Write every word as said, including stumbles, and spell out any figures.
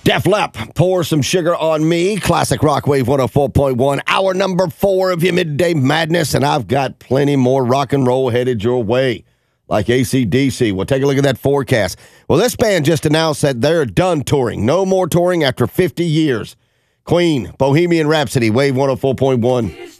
Def Lepp, Pour Some Sugar on Me. Classic Rock Wave one oh four point one. Hour number four of your Midday Madness, and I've got plenty more rock and roll headed your way, like A C D C. We'll take a look at that forecast. Well, this band just announced that they're done touring. No more touring after fifty years. Queen, Bohemian Rhapsody, Wave one oh four point one.